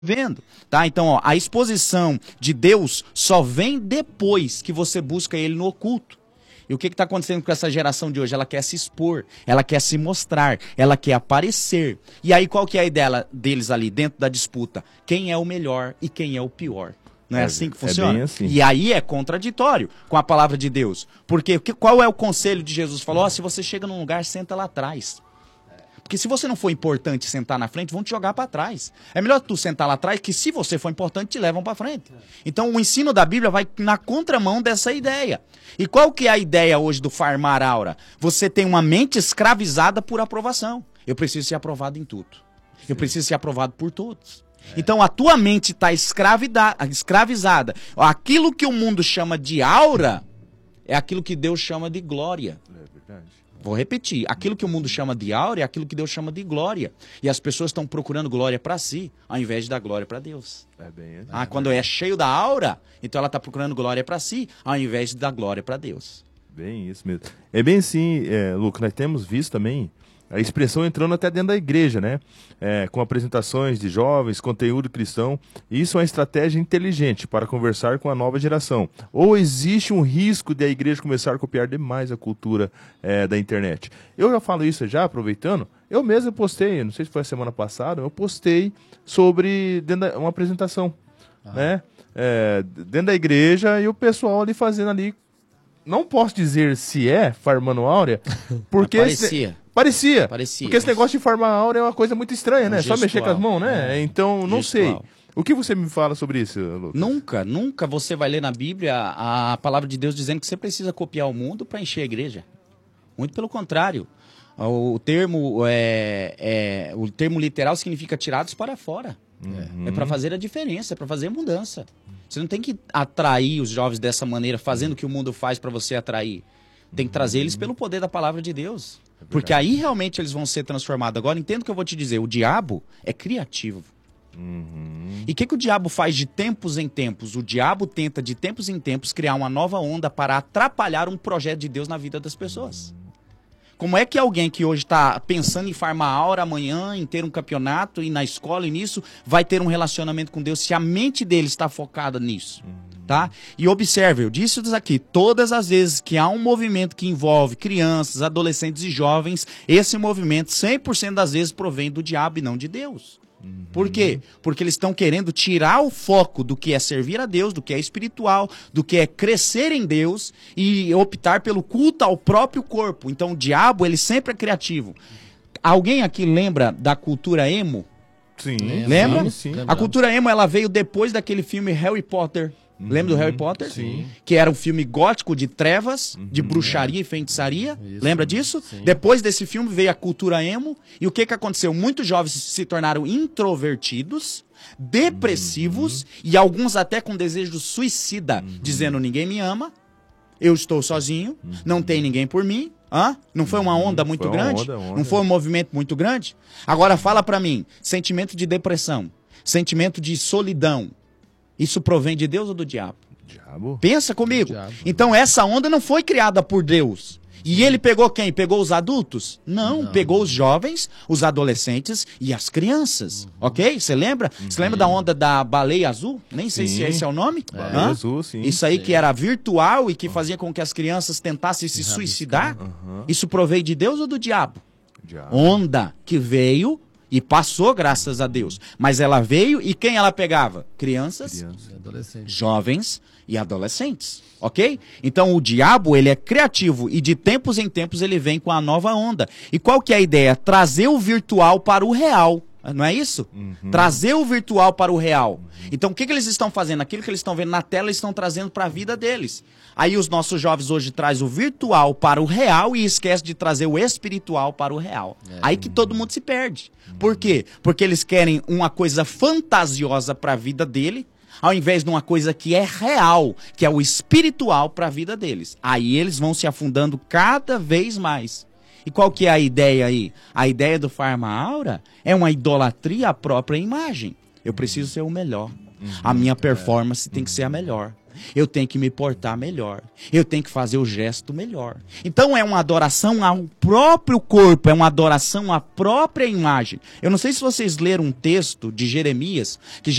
vendo, tá? Então, ó, a exposição de Deus só vem depois que você busca ele no oculto. E o que está acontecendo com essa geração de hoje? Ela quer se expor, ela quer se mostrar, ela quer aparecer. E aí qual que é a ideia deles ali dentro da disputa? Quem é o melhor e quem é o pior? Não é assim que funciona? Bem assim. E aí é contraditório com a palavra de Deus. Porque qual é o conselho de Jesus? Falou, se você chega num lugar, senta lá atrás. Porque se você não for importante sentar na frente, vão te jogar para trás. É melhor tu sentar lá atrás, que se você for importante, te levam para frente. Então o ensino da Bíblia vai na contramão dessa ideia. E qual que é a ideia hoje do farmar aura? Você tem uma mente escravizada por aprovação. Eu preciso ser aprovado em tudo. Eu preciso ser aprovado por todos. Então a tua mente está escravizada. Aquilo que o mundo chama de aura é aquilo que Deus chama de glória. É verdade. Vou repetir, aquilo que o mundo chama de aura é aquilo que Deus chama de glória. E as pessoas estão procurando glória para si, ao invés de dar glória para Deus. É bem assim. Quando é cheio da aura, então ela está procurando glória para si, ao invés de dar glória para Deus. Bem isso mesmo. É bem assim, Lucas, nós temos visto também a expressão entrando até dentro da igreja, né? Com apresentações de jovens, conteúdo cristão. Isso é uma estratégia inteligente para conversar com a nova geração. Ou existe um risco de a igreja começar a copiar demais a cultura da internet? Eu já falo isso já, aproveitando. Eu mesmo postei, não sei se foi a semana passada, eu postei sobre uma apresentação, né? Dentro da igreja e o pessoal ali fazendo ali. Não posso dizer se é farmando áurea, porque... Parecia. Porque esse negócio de farmar áurea é uma coisa muito estranha, né? Só mexer com as mãos, né? Então, não sei. O que você me fala sobre isso, Lucas? Nunca você vai ler na Bíblia a palavra de Deus dizendo que você precisa copiar o mundo para encher a igreja. Muito pelo contrário. O termo literal significa tirados para fora. É para fazer a diferença, é para fazer a mudança. Você não tem que atrair os jovens dessa maneira, fazendo o que o mundo faz para você atrair. Tem que trazer eles pelo poder da palavra de Deus. Porque aí realmente eles vão ser transformados. Agora, entenda o que eu vou te dizer. O diabo é criativo. E o que o diabo faz de tempos em tempos? O diabo tenta de tempos em tempos criar uma nova onda para atrapalhar um projeto de Deus na vida das pessoas. Como é que alguém que hoje está pensando em farmar aura amanhã, em ter um campeonato, e na escola e nisso, vai ter um relacionamento com Deus se a mente dele está focada nisso? Tá? E observe, eu disse isso aqui, todas as vezes que há um movimento que envolve crianças, adolescentes e jovens, esse movimento 100% das vezes provém do diabo e não de Deus. Por quê? Porque eles estão querendo tirar o foco do que é servir a Deus, do que é espiritual, do que é crescer em Deus e optar pelo culto ao próprio corpo. Então o diabo, ele sempre é criativo. Alguém aqui lembra da cultura emo? Sim. Lembra? Sim. A cultura emo, ela veio depois daquele filme Harry Potter. Lembra do Harry Potter? Sim. Que era um filme gótico de trevas, de bruxaria e feitiçaria. Isso. Lembra disso? Sim. Depois desse filme veio a cultura emo. E o que aconteceu? Muitos jovens se tornaram introvertidos, depressivos e alguns até com desejo suicida, dizendo: ninguém me ama, eu estou sozinho, não tem ninguém por mim. Não foi uma onda muito grande? Não foi um movimento muito grande? Agora fala pra mim, sentimento de depressão, sentimento de solidão, isso provém de Deus ou do diabo? Diabo. Pensa comigo. Diabo. Então essa onda não foi criada por Deus. E ele pegou quem? Pegou os adultos? Não, pegou os jovens, os adolescentes e as crianças. Ok? Você lembra? Você lembra da onda da baleia azul? Nem sei se esse é o nome. Baleia azul, sim. Isso aí que era virtual e que fazia com que as crianças tentassem se suicidar? Isso provém de Deus ou do diabo? Diabo. Onda que veio e passou, graças a Deus. Mas ela veio e quem ela pegava? Crianças, Adolescente. jovens e adolescentes. Ok? Então o diabo, ele é criativo e de tempos em tempos ele vem com a nova onda. E qual que é a ideia? Trazer o virtual para o real. Não é isso? Trazer o virtual para o real. Então o que eles estão fazendo? Aquilo que eles estão vendo na tela, eles estão trazendo para a vida deles. Aí os nossos jovens hoje trazem o virtual para o real e esquecem de trazer o espiritual para o real. Aí que todo mundo se perde. Por quê? Porque eles querem uma coisa fantasiosa para a vida dele, ao invés de uma coisa que é real, que é o espiritual para a vida deles. Aí eles vão se afundando cada vez mais. E qual que é a ideia aí? A ideia do farma aura é uma idolatria à própria imagem. Eu preciso ser o melhor. A minha performance tem que ser a melhor. eu tenho que me portar melhor, eu tenho que fazer o gesto melhor. Então é uma adoração ao próprio corpo, é uma adoração à própria imagem. Eu não sei se vocês leram um texto de Jeremias, que